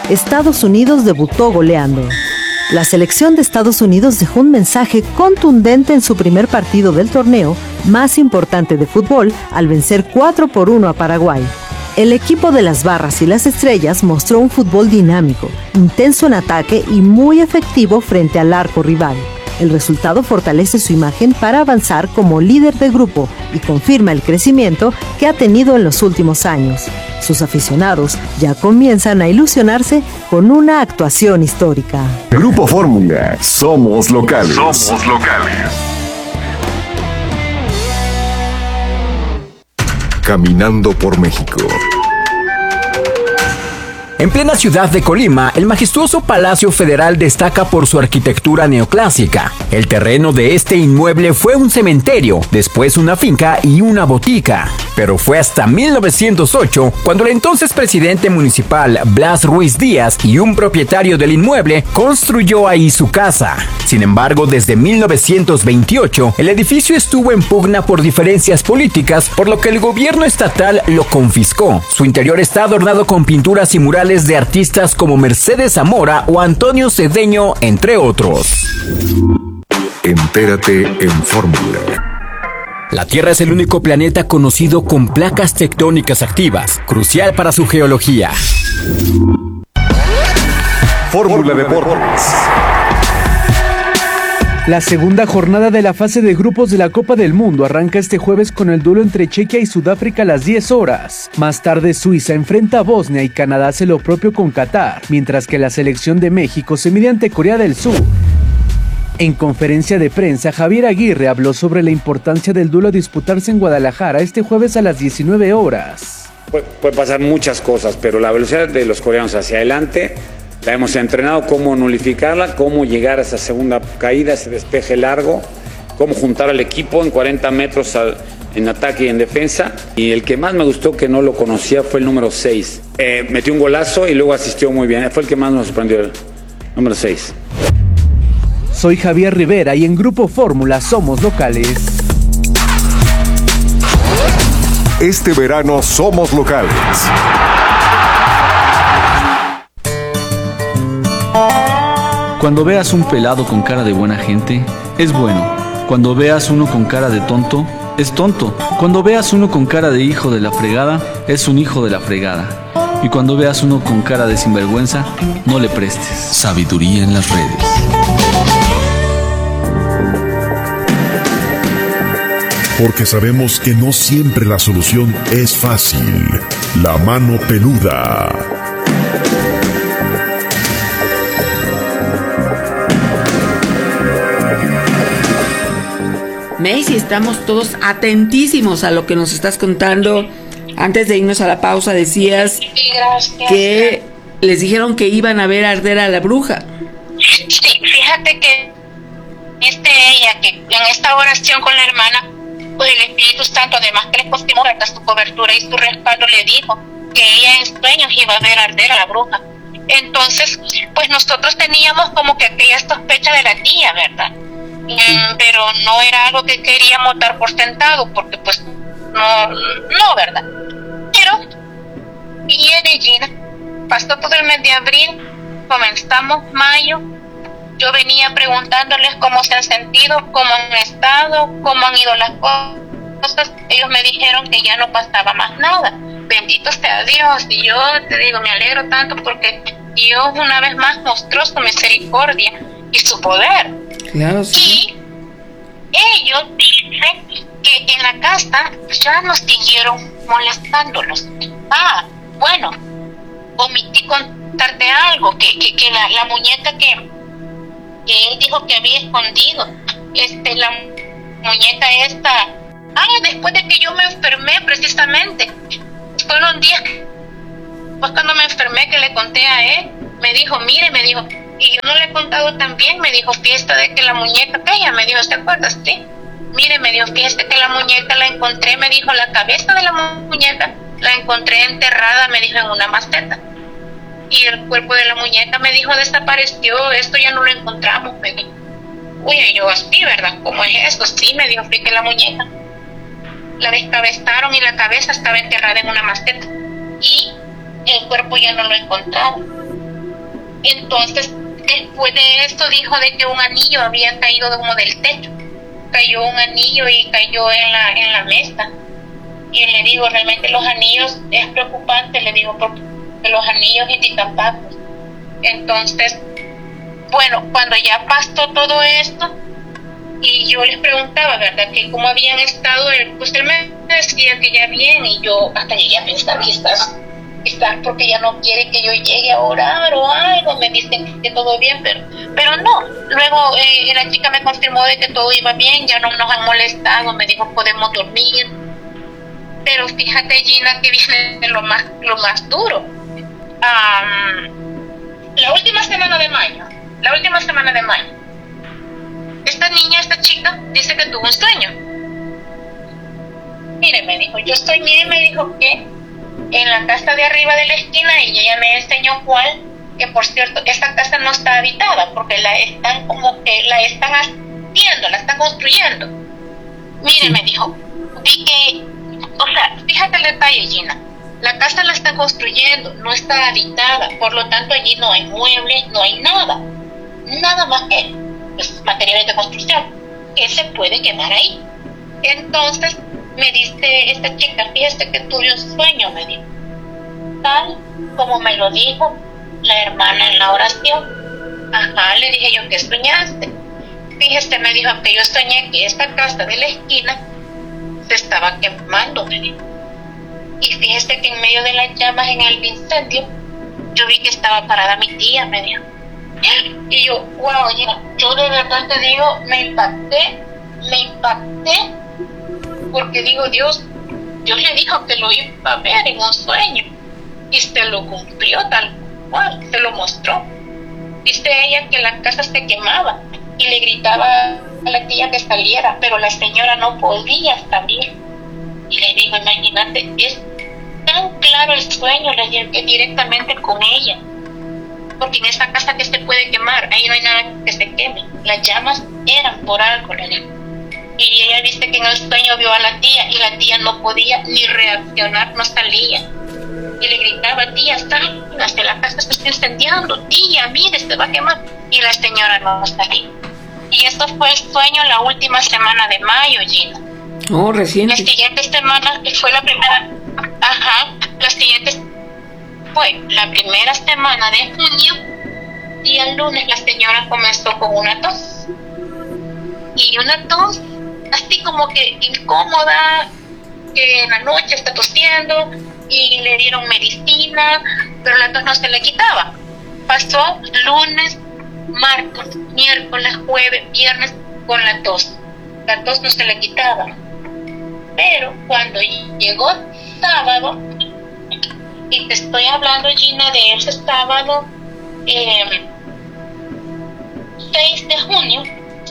Estados Unidos debutó goleando. La selección de Estados Unidos dejó un mensaje contundente en su primer partido del torneo más importante de fútbol al vencer 4-1 a Paraguay. El equipo de las Barras y las Estrellas mostró un fútbol dinámico, intenso en ataque y muy efectivo frente al arco rival. El resultado fortalece su imagen para avanzar como líder de grupo y confirma el crecimiento que ha tenido en los últimos años. Sus aficionados ya comienzan a ilusionarse con una actuación histórica. Grupo Fórmula, somos locales. Somos locales. Caminando por México. En plena ciudad de Colima, el majestuoso Palacio Federal destaca por su arquitectura neoclásica. El terreno de este inmueble fue un cementerio, después una finca y una botica. Pero fue hasta 1908 cuando el entonces presidente municipal Blas Ruiz Díaz y un propietario del inmueble construyó ahí su casa. Sin embargo, desde 1928, el edificio estuvo en pugna por diferencias políticas, por lo que el gobierno estatal lo confiscó. Su interior está adornado con pinturas y murales de artistas como Mercedes Zamora o Antonio Cedeño, entre otros. Entérate en Fórmula. La Tierra es el único planeta conocido con placas tectónicas activas, crucial para su geología. Fórmula Deportes. La segunda jornada de la fase de grupos de la Copa del Mundo arranca este jueves con el duelo entre Chequia y Sudáfrica a las 10 horas. Más tarde Suiza enfrenta a Bosnia y Canadá hace lo propio con Qatar, mientras que la selección de México se mide ante Corea del Sur. En conferencia de prensa, Javier Aguirre habló sobre la importancia del duelo a disputarse en Guadalajara este jueves a las 19 horas. Puede pasar muchas cosas, pero la velocidad de los coreanos hacia adelante la hemos entrenado, cómo nulificarla, cómo llegar a esa segunda caída, ese despeje largo, cómo juntar al equipo en 40 metros en ataque y en defensa. Y el que más me gustó, que no lo conocía, fue el número 6. Metió un golazo y luego asistió muy bien. Fue el que más nos sorprendió, el número 6. Soy Javier Rivera y en Grupo Fórmula somos locales. Este verano somos locales. Cuando veas un pelado con cara de buena gente, es bueno. Cuando veas uno con cara de tonto, es tonto. Cuando veas uno con cara de hijo de la fregada, es un hijo de la fregada. Y cuando veas uno con cara de sinvergüenza, no le prestes. Sabiduría en las redes. Porque sabemos que no siempre la solución es fácil. La mano peluda. Macy, estamos todos atentísimos a lo que nos estás contando. Antes de irnos a la pausa decías que les dijeron que iban a ver arder a la bruja. Sí, fíjate que ella, que en esta oración con la hermana, pues el Espíritu Santo, además que le pusimos su cobertura y su respaldo, le dijo que ella en sueños iba a ver arder a la bruja. Entonces, pues nosotros teníamos como que aquella sospecha de la tía, ¿verdad? Pero no era algo que queríamos dar por sentado, porque pues no, ¿verdad? Pero viene Gina, pasó todo el mes de abril, comenzamos mayo, yo venía preguntándoles cómo se han sentido, cómo han estado, cómo han ido las cosas. Ellos me dijeron que ya no pasaba más nada. Bendito sea Dios. Y yo te digo, me alegro tanto porque Dios una vez más mostró su misericordia y su poder. Claro, sí. Y ellos dicen que en la casa ya nos siguieron molestándolos. Bueno, omití contarte algo, que la muñeca que él dijo que había escondido, la muñeca esta, después de que yo me enfermé precisamente, fueron días, pues cuando me enfermé que le conté a él, me dijo, y yo no le he contado también, me dijo, fiesta de que la muñeca, ella me dijo, ¿te acuerdas? Sí, me dijo, fiesta que la muñeca la encontré, me dijo, la cabeza de la muñeca la encontré enterrada, me dijo, en una maceta. Y el cuerpo de la muñeca, me dijo, desapareció, esto ya no lo encontramos, me dijo. Uy, yo así, ¿verdad? ¿Cómo es esto? Sí, me dijo, fui que la muñeca la descabezaron y la cabeza estaba enterrada en una maceta. Y el cuerpo ya no lo encontraron. Entonces, después de esto dijo de que un anillo había caído como del techo. Cayó un anillo y cayó en la mesa. Y le digo, realmente los anillos es preocupante, le digo, porque los anillos indican pactos. Entonces, bueno, cuando ya pasó todo esto, y yo les preguntaba, ¿verdad?, que cómo habían estado, pues él me decía que ya bien, y yo hasta llegué a pensar que estás porque ya no quiere que yo llegue a orar o algo, me dicen que todo bien, pero no. Luego la chica me confirmó de que todo iba bien, ya no nos han molestado, me dijo podemos dormir. Pero fíjate, Gina, que viene lo más duro. La última semana de mayo, esta chica dice que tuvo un sueño. Mire, me dijo, yo soñé, me dijo que en la casa de arriba de la esquina, y ella me enseñó cuál, que por cierto, esa casa no está habitada, porque la están haciendo, la están construyendo. Mire, me dijo, vi que, o sea, fíjate el detalle, Gina, la casa la están construyendo, no está habitada, por lo tanto allí no hay muebles, no hay nada más que pues, materiales de construcción, que se puede quemar ahí. Entonces, me dice esta chica, fíjate que tuve un sueño, me dijo, tal como me lo dijo la hermana en la oración. Ajá, le dije yo, ¿qué soñaste? Fíjese, me dijo que yo soñé que esta casa de la esquina se estaba quemando, me dijo. Y fíjese que en medio de las llamas en el incendio, yo vi que estaba parada mi tía, me dijo. Y yo, wow, yo de verdad te digo, me impacté, porque digo, Dios le dijo que lo iba a ver en un sueño, y se lo cumplió tal cual, se lo mostró. Dice ella que la casa se quemaba, y le gritaba a la tía que saliera, pero la señora no podía salir. Y le digo, imagínate, es tan claro el sueño, le digo, que directamente con ella, porque en esa casa que se puede quemar, ahí no hay nada que se queme, las llamas eran por algo, le digo. Y ella dice que en el sueño vio a la tía, y la tía no podía ni reaccionar, no salía, y le gritaba, tía, sálgase, la casa se está incendiando, tía, mire, se va a quemar, y la señora no salía. Y esto fue el sueño la última semana de mayo, Gina. Oh, reciente. La siguiente semana fue la primera, fue la primera semana de junio, y el lunes la señora comenzó con una tos. Y una tos así como que incómoda, que en la noche está tosiendo, y le dieron medicina, pero la tos no se le quitaba. Pasó lunes, martes, miércoles, jueves, viernes con la tos no se le quitaba. Pero cuando llegó sábado, y te estoy hablando, Gina, de ese sábado 6 de junio,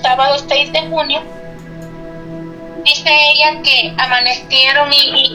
dice ella que amanecieron y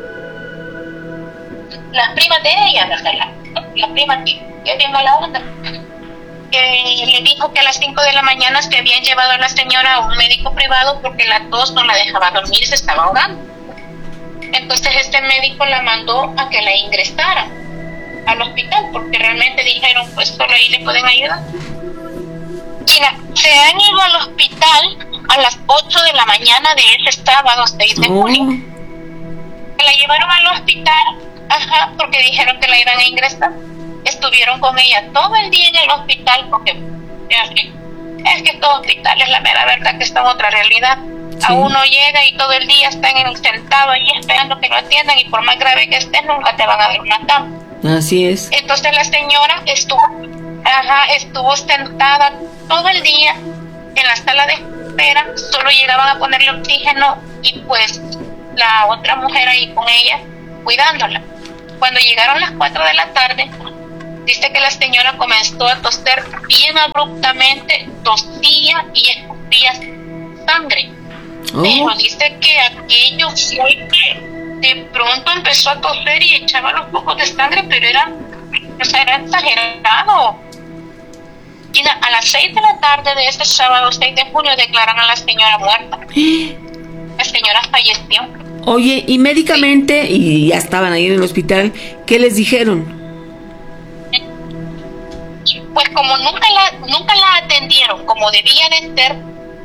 las primas de ella, ¿verdad? La prima que es bien mala onda, que le dijo que a las 5 de la mañana se habían llevado a la señora a un médico privado porque la tos no la dejaba dormir y se estaba ahogando. Entonces este médico la mandó a que la ingresara al hospital, porque realmente dijeron, pues solo ahí le pueden ayudar. China, se han ido al hospital a las 8 de la mañana de ese sábado 6 de junio. La llevaron al hospital, porque dijeron que la iban a ingresar. Estuvieron con ella todo el día en el hospital, porque es que estos hospitales, la mera verdad, que está en otra realidad. Sí. A uno llega y todo el día están sentado ahí esperando que lo atiendan, y por más grave que estés, nunca te van a dar una cama. Así es. Entonces la señora estuvo sentada todo el día en la sala de espera, solo llegaban a ponerle oxígeno, y pues la otra mujer ahí con ella cuidándola. Cuando llegaron las 4 de la tarde, dice que la señora comenzó a toser bien abruptamente, tosía y escupía sangre. Pero dice que aquello fue que de pronto empezó a toser y echaba los pocos de sangre, pero era exagerado. Y a las 6 de la tarde de ese sábado 6 de junio declaran a la señora muerta. La señora falleció. Oye, y médicamente, y ya estaban ahí en el hospital, ¿qué les dijeron? pues como nunca la atendieron como debía de ser,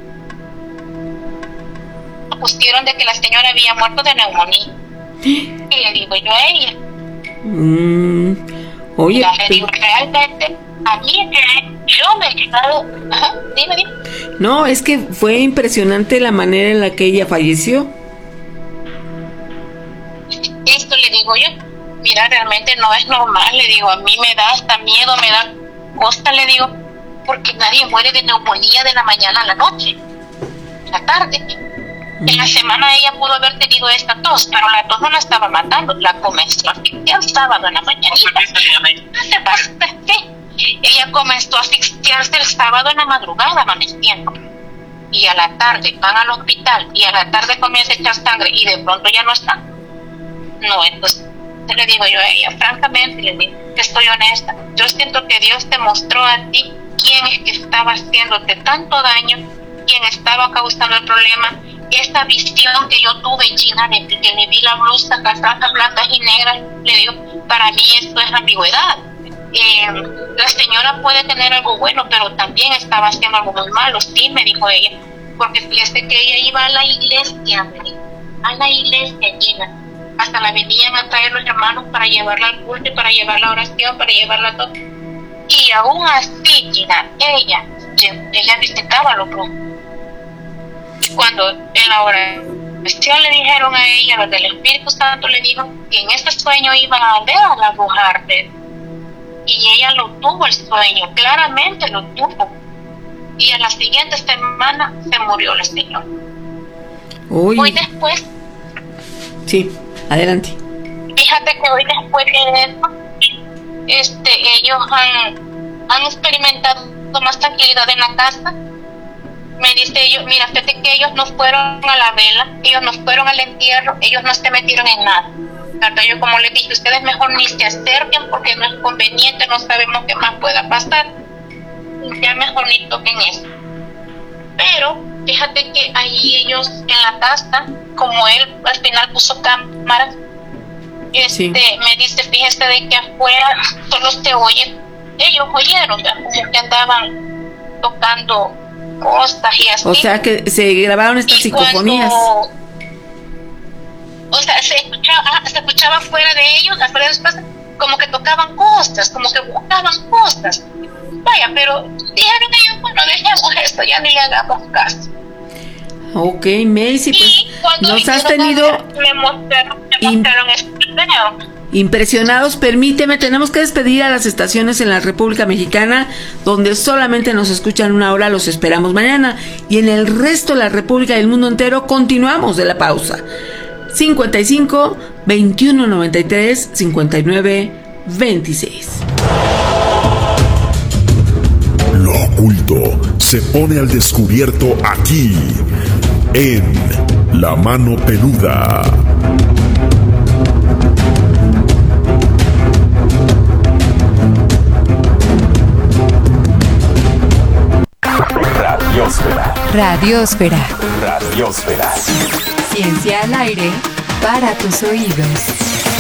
pusieron de que la señora había muerto de neumonía. Y le digo yo a ella, oye, le digo, realmente a mí yo me he quedado, dime. No, es que fue impresionante la manera en la que ella falleció. Esto le digo yo, mira, realmente no es normal, le digo, a mí me da hasta miedo, me da costa, le digo, porque nadie muere de neumonía de la mañana a la noche, la tarde. En la semana ella pudo haber tenido esta tos, pero la tos no la estaba matando, la comenzó a asfixiar el sábado en la mañanita. Sí, ella comenzó a asfixiarse el sábado en la madrugada, amaneciendo. Y a la tarde van al hospital y a la tarde comienza a echar sangre y de pronto ya no está. No, entonces le digo yo a ella, francamente, le digo, que estoy honesta, yo siento que Dios te mostró a ti quién es que estaba haciéndote tanto daño, quién estaba causando el problema. Esta visión que yo tuve, Gina, de que le vi la blusa, casacas blancas y negras, le digo, para mí esto es ambigüedad. La señora puede tener algo bueno, pero también estaba haciendo algo muy malo, sí, me dijo ella, porque fíjese que ella iba a la iglesia, Gina, hasta la venían a traer los hermanos para llevarla al culto, para llevar la oración, para llevarla a todo, y aún así, Gina, ella visitaba a los brujos. Cuando en la oración le dijeron a ella, los del Espíritu Santo le dijo que en ese sueño iban a ver a la bruja arder. Y ella lo tuvo el sueño, claramente lo tuvo. Y a la siguiente semana se murió la señora. Hoy después. Sí, adelante. Fíjate que hoy después de eso, ellos han experimentado más tranquilidad en la casa. Me dice ellos, mira, fíjate que ellos no fueron a la vela, ellos no fueron al entierro, ellos no se metieron en nada. ¿Verdad? Yo como les dije, ustedes mejor ni se acerquen porque no es conveniente, no sabemos qué más pueda pasar. Ya mejor ni toquen eso. Pero fíjate que ahí ellos en la casa, como él al final puso cámaras, sí. Me dice, fíjese de que afuera solo se oyen. Ellos oyeron, ¿verdad? Como que andaban tocando cosas y así. O sea que se grabaron estas psicofonías. O sea, se escuchaba fuera de ellos, afuera de los pasos, como que tocaban cosas, como que buscaban cosas. Vaya, pero dijeron ellos, bueno, dejemos esto, ya ni le hagamos caso. Ok, Macy, pues nos has tenido me mostraron este video. Impresionados. Permíteme, tenemos que despedir a las estaciones en la República Mexicana donde solamente nos escuchan una hora. Los esperamos mañana y en el resto de la República y del mundo entero continuamos de la pausa. 55 21 93 59 26. Lo oculto se pone al descubierto aquí en La Mano Peluda. Radiósfera. Radiósfera. Radiósfera. Ciencia al aire para tus oídos.